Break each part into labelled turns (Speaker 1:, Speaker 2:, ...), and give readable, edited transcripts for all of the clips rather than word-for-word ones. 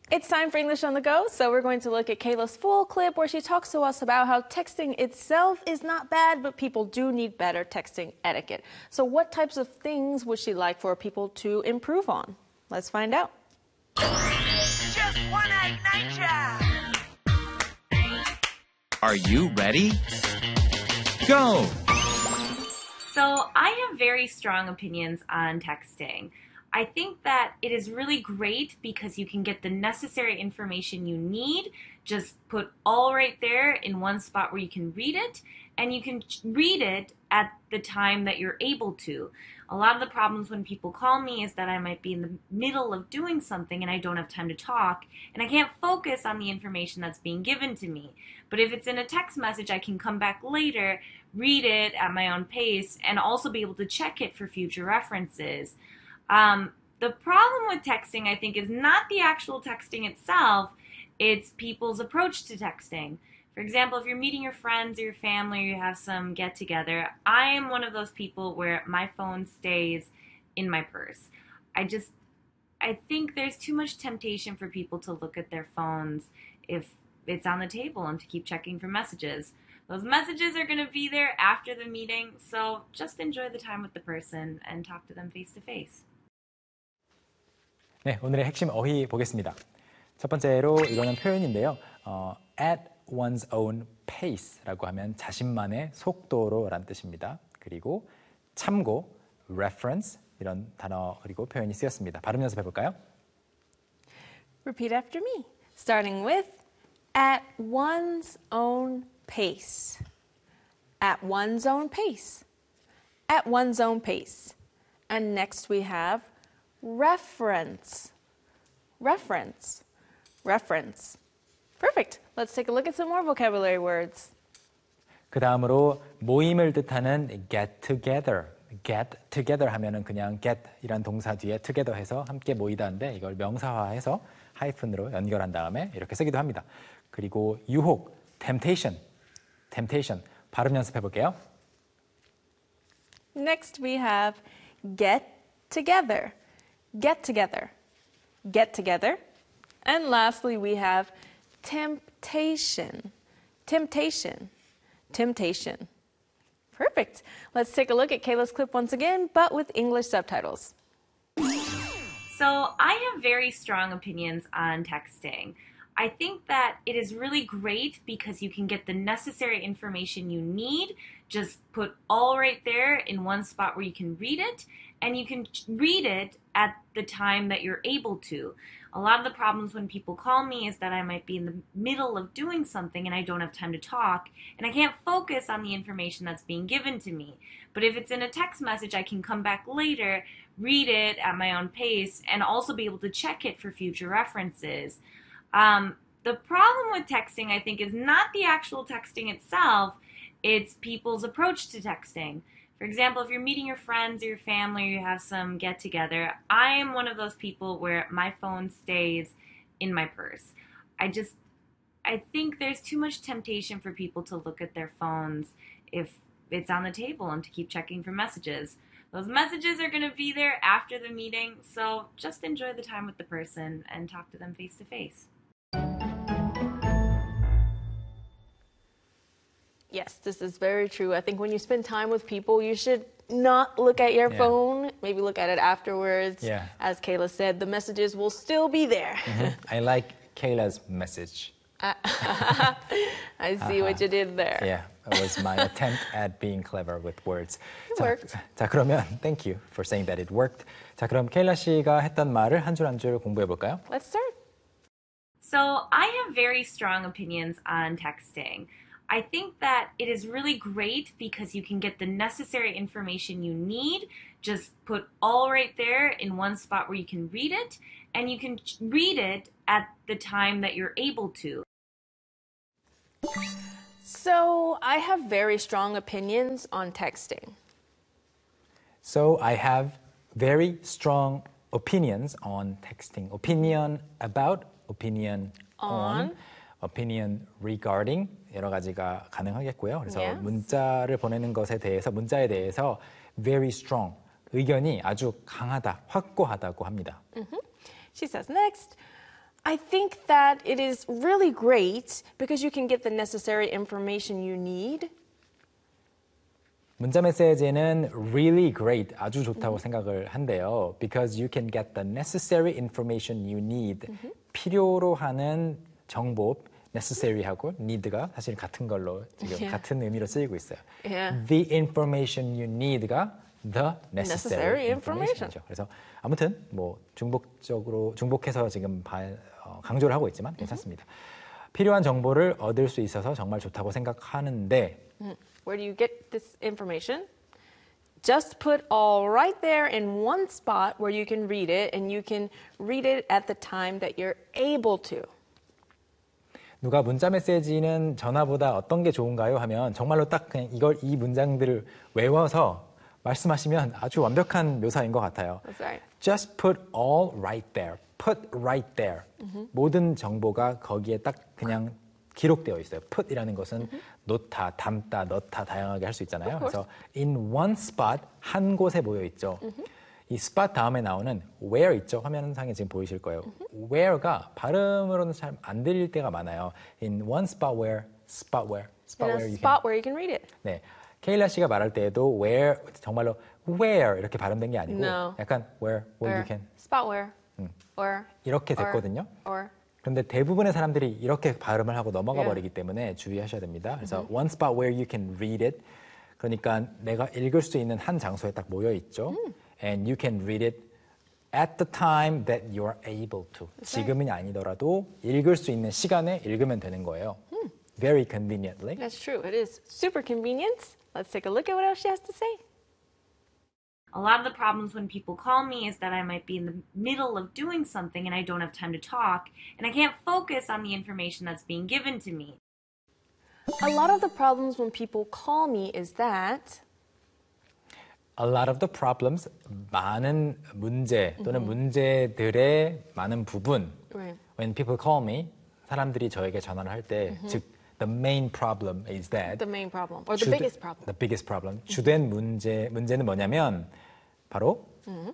Speaker 1: It's time for English on the Go, so we're going to look at Kayla's full clip where she talks to us about how texting itself is not bad, but people do need better texting etiquette. So what types of things would she like for people to improve on? Let's find out.
Speaker 2: Just one night
Speaker 3: Are you ready? Go!
Speaker 4: So I have very strong opinions on texting. I think that it is really great because you can get the necessary information you need, just put all right there in one spot where you can read it, and you can read it at the time that you're able to. A lot of the problems when people call me is that I might be in the middle of doing something and I don't have time to talk, and I can't focus on the information that's being given to me. But if it's in a text message, I can come back later, read it at my own pace, and also be able to check it for future references. The problem with texting, I think, is not the actual texting itself, it's people's approach to texting. For example, if you're meeting your friends or your family, or you have some get-together, I am one of those people where my phone stays in my purse. I think there's too much temptation for people to look at their phones if it's on the table and to keep checking for messages. Those messages are going to be there after the meeting, so just enjoy the time with the person and talk to them face to face.
Speaker 5: 네, 오늘의 핵심 어휘 보겠습니다. 첫 번째로 이거는 표현인데요. At one's own pace라고 하면 자신만의 속도로 라는 뜻입니다. 그리고 참고, reference 이런 단어 그리고 표현이 쓰였습니다. 발음 연습해 볼까요?
Speaker 1: Repeat after me, starting with at one's own pace. At one's own pace. At one's own pace. And next we have reference. Reference. Reference. Perfect. Let's take a look at some more vocabulary words.
Speaker 5: 그 다음으로 모임을 뜻하는 get together. get together 하면은 그냥 get 이란 동사 뒤에 together 해서 함께 모이다인데 이걸 명사화해서 하이픈으로 연결한 다음에 이렇게 쓰기도 합니다. 그리고 유혹, temptation. temptation. 발음 연습해 볼게요.
Speaker 1: Next we have get together. Get together. Get together. And lastly we have temptation. Temptation. Temptation. Perfect. Let's take a look at Kayla's clip once again, but with English subtitles.
Speaker 4: So I have very strong opinions on texting. I think that it is really great because you can get the necessary information you need, just put all right there in one spot where you can read it, and you can read it at the time that you're able to. A lot of the problems when people call me is that I might be in the middle of doing something and I don't have time to talk, and I can't focus on the information that's being given to me. But if it's in a text message, I can come back later, read it at my own pace, and also be able to check it for future references. The problem with texting, I think, is not the actual texting itself, it's people's approach to texting. For example, if you're meeting your friends or your family or you have some get-together, I am one of those people where my phone stays in my purse. I think there's too much temptation for people to look at their phones if it's on the table and to keep checking for messages. Those messages are going to be there after the meeting, so just enjoy the time with the person and talk to them face to face.
Speaker 1: Yes, this is very true. I think when you spend time with people, you should not look at your phone. Maybe look at it afterwards.
Speaker 5: Yeah.
Speaker 1: As Kayla said, the messages will still be there.
Speaker 5: Mm-hmm. I like Kayla's message.
Speaker 1: I see what you did there.
Speaker 5: Yeah, it was my attempt at being clever with words.
Speaker 1: It worked.
Speaker 5: 자, 그러면 thank you for saying that it worked. 자, 그럼 케일라 씨가 했던 말을 한 줄 한 줄 공부해 볼까요?
Speaker 1: Let's start.
Speaker 4: So I have very strong opinions on texting. I think that it is really great because you can get the necessary information you need, just put all right there in one spot where you can read it, and you can read it at the time that you're able to.
Speaker 1: So I have very strong opinions on texting.
Speaker 5: So I have very strong opinions on texting. Opinion about, opinion on, opinion regarding 여러 가지가 가능하겠고요. 그래서
Speaker 1: Yes.
Speaker 5: 문자를 보내는 것에 대해서 문자에 대해서 very strong 의견이 아주 강하다, 확고하다고 합니다.
Speaker 1: She says next, I think that it is really great because you can get the necessary information you need.
Speaker 5: 문자 메시지는 really great, 아주 좋다고 생각을 한대요. Because you can get the necessary information you need. 필요로 하는 정보, necessary하고 need가 사실 같은 걸로 지금
Speaker 1: Yeah.
Speaker 5: 같은 의미로 쓰이고 있어요.
Speaker 1: Yeah.
Speaker 5: The information you need가 the necessary
Speaker 1: Necessary information.
Speaker 5: information이죠. 그래서 아무튼 뭐 중복해서 지금 강조를 하고 있지만 괜찮습니다. 필요한 정보를 얻을 수 있어서 정말 좋다고 생각하는데
Speaker 1: Where do you get this information? Just put all right there in one spot where you can read it, and you can read it at the time that you're able to.
Speaker 5: 누가 문자 메시지는 전화보다 어떤 게 좋은가요? 하면 정말로 딱 그냥 이 문장들을 외워서 말씀하시면 아주 완벽한 묘사인 것 같아요.
Speaker 1: That's right.
Speaker 5: Just put all right there. Put right there. 모든 정보가 거기에 딱 그냥 기록되어 있어요. put이라는 것은 놓다, 담다, 넣다 다양하게 할 수 있잖아요. 그래서 in one spot, 한 곳에 모여 있죠. 이 spot 다음에 나오는 where 있죠. 화면상에 지금 보이실 거예요. where가 발음으로는 잘 안 들릴 때가 많아요. In one spot where, spot where, spot
Speaker 1: In
Speaker 5: where
Speaker 1: a
Speaker 5: you
Speaker 1: spot
Speaker 5: can.
Speaker 1: where you can read it.
Speaker 5: 네, 케일라 씨가 말할 때에도 where 정말로 where 이렇게 발음된 게 아니고
Speaker 1: No.
Speaker 5: 약간 where
Speaker 1: Or
Speaker 5: you can
Speaker 1: spot where. Or
Speaker 5: 이렇게 됐거든요.
Speaker 1: Or
Speaker 5: 그런데 대부분의 사람들이 이렇게 발음을 하고 넘어가
Speaker 1: Yeah.
Speaker 5: 버리기 때문에 주의하셔야 됩니다. 그래서 one spot where you can read it. 그러니까 내가 읽을 수 있는 한 장소에 딱 모여 있죠. And you can read it at the time that you are able to. 지금은 아니더라도 읽을 수 있는 시간에 읽으면 되는 거예요. Very conveniently.
Speaker 1: that's true. It is super convenient. Let's take a look at what else she has to say.
Speaker 4: A lot of the problems when people call me is that I might be in the middle of doing something and I don't have time to talk, and I can't focus on the information that's being given to me.
Speaker 1: A lot of the problems when people call me is that
Speaker 5: A lot of the problems, 많은 문제 또는 문제들의 많은 부분.
Speaker 1: Right.
Speaker 5: When people call me, 사람들이 저에게 전화를 할 때, 즉 the main problem is that
Speaker 1: the main problem or the
Speaker 5: 주된-
Speaker 1: biggest problem.
Speaker 5: The biggest problem. 주된 문제는 뭐냐면 바로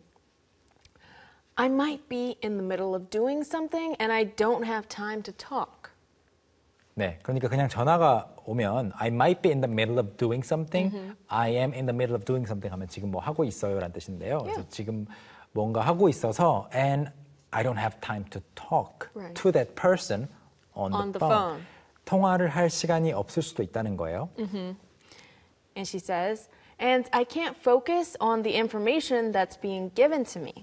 Speaker 1: I might be in the middle of doing something and I don't have time to talk.
Speaker 5: 네, 그러니까 그냥 전화가 오면 I might be in the middle of doing something, I am in the middle of doing something 하면 지금 뭐 하고 있어요라는 뜻인데요. 그래서 지금 뭔가 하고 있어서 and I don't have time to talk
Speaker 1: Right.
Speaker 5: to that person on the phone. 통화를 할 시간이 없을 수도 있다는 거예요.
Speaker 1: And she says, and I can't focus on the information that's being given to me.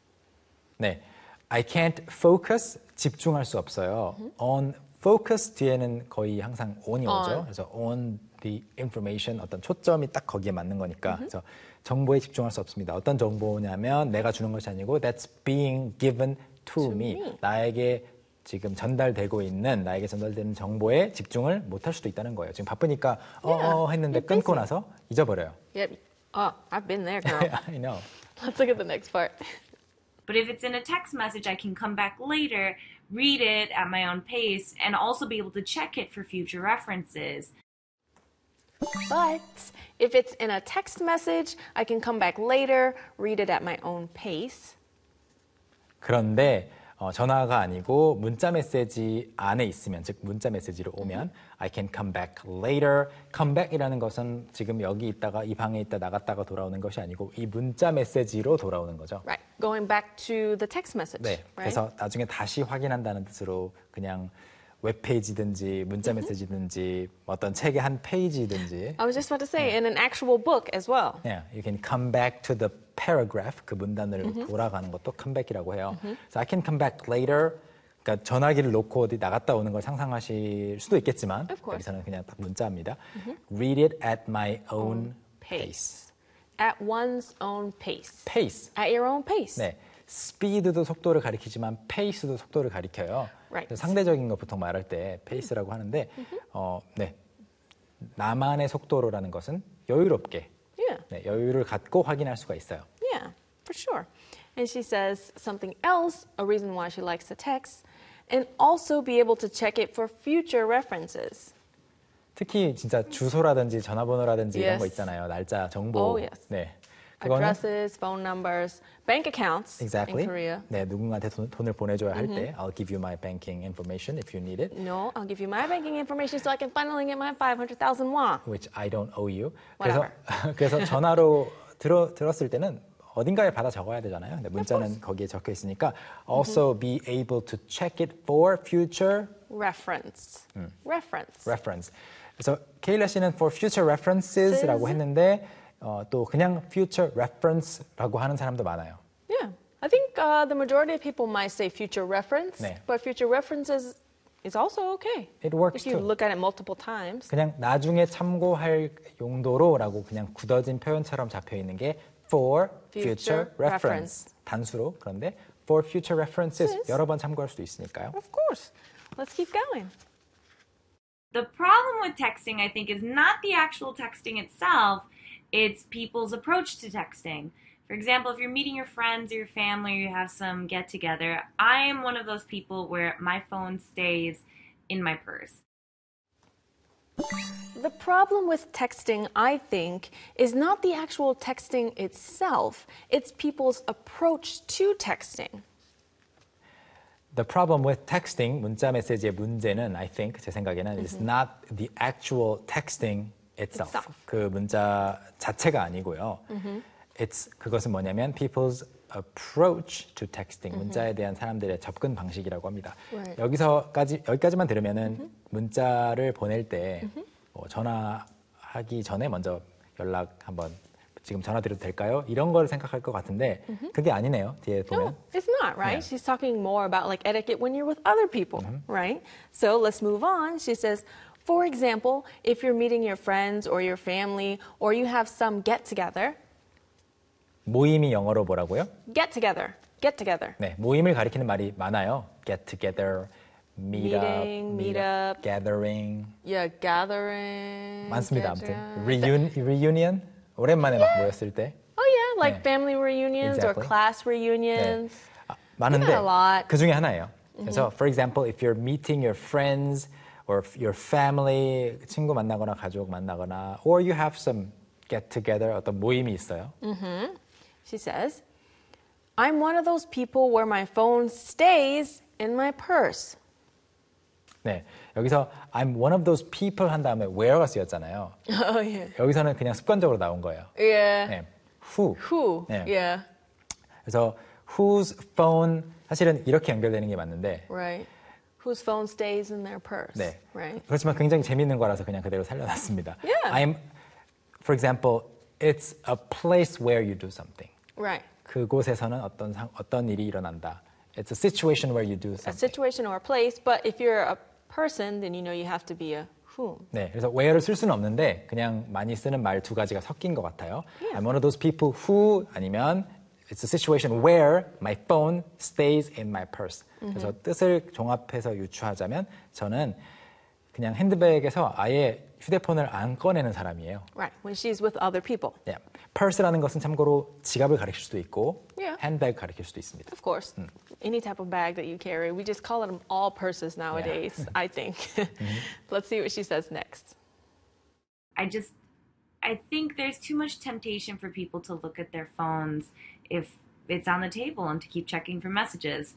Speaker 5: 네, I can't focus, 집중할 수 없어요. On focus 뒤에는 거의 항상 on이 오죠. 그래서 on the information, 어떤 초점이 딱 거기에 맞는 거니까. 그래서 정보에 집중할 수 없습니다. 어떤 정보냐면 내가 주는 것이 아니고 that's being given to me. 나에게 지금 전달되고 있는, 나에게 전달되는 정보에 집중을 못할 수도 있다는 거예요. 지금 바쁘니까 했는데
Speaker 1: you're
Speaker 5: 끊고
Speaker 1: busy.
Speaker 5: 나서 잊어버려요.
Speaker 1: Yep. Oh, I've been there, girl.
Speaker 5: I know.
Speaker 1: Let's look at the next part.
Speaker 4: But if it's in a text message, I can come back later, read it at my own pace, and also be able to check it for future references.
Speaker 1: But if it's in a text message, I can come back later, read it at my own pace.
Speaker 5: 그런데 전화가 아니고 문자 메시지 안에 있으면, 즉 문자 메시지로 오면 I can come back later. come back이라는 것은 지금 여기 있다가 이 방에 있다 나갔다가 돌아오는 것이 아니고 이 문자 메시지로 돌아오는 거죠.
Speaker 1: Right. Going back to the text message.
Speaker 5: 네.
Speaker 1: Right?
Speaker 5: 그래서 나중에 다시 확인한다는 뜻으로 그냥 웹페이지든지 문자 메시지든지 어떤 책의 한 페이지든지
Speaker 1: I was just about to say, in an actual book as well.
Speaker 5: Yeah, you can come back to the paragraph, 그 문단을 돌아가는 것도 comeback이라고 해요. So I can come back later. 그러니까 전화기를 놓고 어디 나갔다 오는 걸 상상하실 수도 있겠지만
Speaker 1: Of course.
Speaker 5: 여기서는 그냥 딱 문자입니다. Read it at my own pace.
Speaker 1: At one's own pace.
Speaker 5: Pace.
Speaker 1: At your own pace.
Speaker 5: 네, speed도 속도를 가리키지만 pace도 속도를 가리켜요.
Speaker 1: Right.
Speaker 5: 그래서 상대적인 거 보통 말할 때 pace라고 하는데, 네, 나만의 속도로라는 것은 여유롭게,
Speaker 1: Yeah.
Speaker 5: 네, 여유를 갖고 확인할 수가 있어요.
Speaker 1: Yeah, for sure. And she says something else, a reason why she likes to text, and also be able to check it for future references.
Speaker 5: 특히 진짜 주소라든지 전화번호라든지 이런 거
Speaker 1: Yes.
Speaker 5: 있잖아요. 날짜, 정보.
Speaker 1: Oh, yes.
Speaker 5: 네. 그거는
Speaker 1: Addresses, phone numbers, bank accounts
Speaker 5: exactly.
Speaker 1: in Korea.
Speaker 5: 네, 누군가한테 돈을 보내줘야 할 때 I'll give you my banking information if you need it,
Speaker 1: No, I'll give you my banking information so I can finally get my 500,000 won.
Speaker 5: which I don't owe you.
Speaker 1: Whatever.
Speaker 5: 그래서 전화로 들었을 때는 어딘가에 받아 적어야 되잖아요. 근데 문자는 거기에 적혀 있으니까 also be able to check it for future
Speaker 1: Reference. Reference.
Speaker 5: reference. 그래서 케일라 씨는 for future references라고 했는데 또 그냥 future reference라고 하는 사람도 많아요.
Speaker 1: Yeah. I think the majority of people might say future reference,
Speaker 5: 네.
Speaker 1: but future references is also okay.
Speaker 5: It works
Speaker 1: if you
Speaker 5: too.
Speaker 1: look at it multiple times.
Speaker 5: 그냥 나중에 참고할 용도로라고 그냥 굳어진 표현처럼 잡혀 있는 게 for future
Speaker 1: Future
Speaker 5: reference.
Speaker 1: reference.
Speaker 5: 단수로 그런데 for future references 여러 번 참고할 수도 있으니까요.
Speaker 1: Of course. Let's keep going.
Speaker 4: The problem with texting, I think, is not the actual texting itself, it's people's approach to texting. For example, if you're meeting your friends or your family or you have some get together, I am one of those people where my phone stays in my purse.
Speaker 1: The problem with texting, I think, is not the actual texting itself, it's people's approach to texting.
Speaker 5: The problem with texting, 문자 메시지의 문제는 I think 제 생각에는 is not the actual texting itself. 그 문자 자체가 아니고요. 그것은 뭐냐면 people's approach to texting. 문자에 대한 사람들의 접근 방식이라고 합니다.
Speaker 1: Right.
Speaker 5: 여기까지만 들으면은 문자를 보낼 때 전화하기 전에 먼저 연락 한번 지금 전화 드려도 될까요? 이런 걸 생각할 것 같은데 그게 아니네요. 뒤에 보면.
Speaker 1: No, it's not, right?
Speaker 5: Yeah.
Speaker 1: She's talking more about like etiquette when you're with other people, right? So let's move on. She says, for example, if you're meeting your friends or your family or you have some get together,
Speaker 5: 모임이 영어로 뭐라고요?
Speaker 1: get together, get together.
Speaker 5: 네, 모임을 가리키는 말이 많아요. Get together, meet
Speaker 1: Meeting,
Speaker 5: up,
Speaker 1: meet up.
Speaker 5: gathering.
Speaker 1: Yeah, gathering.
Speaker 5: 많습니다.
Speaker 1: get
Speaker 5: 아무튼
Speaker 1: together.
Speaker 5: reunion 오랜만에 막 모였을 때.
Speaker 1: Oh yeah, like
Speaker 5: 네.
Speaker 1: family reunions or
Speaker 5: Exactly.
Speaker 1: class reunions.
Speaker 5: 많은데
Speaker 1: Yeah, a lot.
Speaker 5: 그 중에 하나예요. 그래서 for example, if you're meeting your friends or your family, 친구 만나거나 가족 만나거나 or you have some get together 어떤 모임이 있어요.
Speaker 1: She says, I'm one of those people where my phone stays in my purse.
Speaker 5: 네, 여기서 I'm one of those people 한 다음에 where가 쓰였잖아요.
Speaker 1: Oh yeah.
Speaker 5: 여기서는 그냥 습관적으로 나온 거예요.
Speaker 1: Yeah.
Speaker 5: 네, who.
Speaker 1: Who?
Speaker 5: 네.
Speaker 1: Yeah.
Speaker 5: 그래서 whose phone 사실은 이렇게 연결되는 게 맞는데
Speaker 1: Right. Whose phone stays in their purse.
Speaker 5: 네.
Speaker 1: Right.
Speaker 5: 그렇지만 굉장히 재밌는 거라서 그냥 그대로 살려놨습니다.
Speaker 1: Yeah.
Speaker 5: I'm, for example, it's a place where you do something.
Speaker 1: Right.
Speaker 5: 그곳에서는 어떤 일이 일어난다. It's a situation where you do
Speaker 1: A
Speaker 5: something.
Speaker 1: situation or a place, but if you're a person, then you know you have to be a whom.
Speaker 5: 네, 그래서 where를 쓸 수는 없는데 그냥 많이 쓰는 말 두 가지가 섞인 것 같아요. I'm one of those people who 아니면 it's a situation where my phone stays in my purse. 그래서 뜻을 종합해서 유추하자면 저는 그냥 핸드백에서 아예 휴대폰을 안 꺼내는 사람이에요.
Speaker 1: Right. When she's with other people.
Speaker 5: 네, purse라는 것은 참고로 지갑을 가리킬 수도 있고
Speaker 1: Yeah.
Speaker 5: 핸드백 가리킬 수도 있습니다.
Speaker 1: Of course. Any type of bag that you carry. We just call them all purses nowadays, I think. Let's see what she says next.
Speaker 4: I think there's too much temptation for people to look at their phones if it's on the table and to keep checking for messages.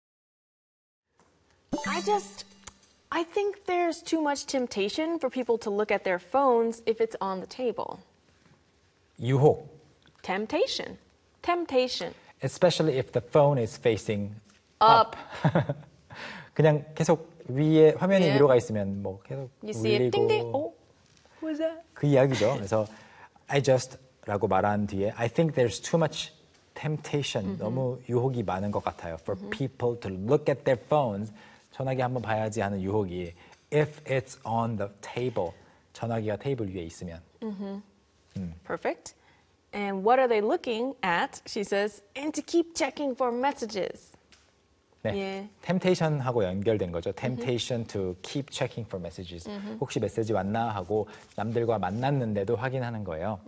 Speaker 1: I think there's too much temptation for people to look at their phones if it's on the table.
Speaker 5: 유혹.
Speaker 1: Temptation. Temptation.
Speaker 5: Especially if the phone is facing
Speaker 1: Up.
Speaker 5: 그냥 계속 위에 화면이
Speaker 1: Yeah.
Speaker 5: 위로 가 있으면 뭐 계속
Speaker 1: You see it ding ding.
Speaker 5: 울리고
Speaker 1: Oh, who is that?
Speaker 5: 그 이야기죠. 그래서 I just라고 말한 뒤에 I think there's too much temptation. 너무 유혹이 많은 것 같아요. For people to look at their phones. 전화기 한번 봐야지 하는 유혹이 if it's on the table. 전화기가 테이블 위에 있으면.
Speaker 1: Perfect. And what are they looking at? She says, and to keep checking for messages.
Speaker 5: 네.
Speaker 1: Yeah.
Speaker 5: temptation하고 연결된 거죠. temptation to keep checking for messages. 혹시 메시지 왔나 하고 남들과 만났는데도 확인하는 거예요.